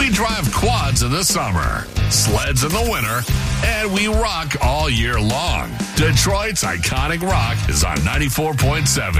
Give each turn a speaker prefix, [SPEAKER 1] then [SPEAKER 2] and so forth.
[SPEAKER 1] We drive quads in the summer, sleds in the winter, and we rock all year long. Detroit's iconic rock is on 94.7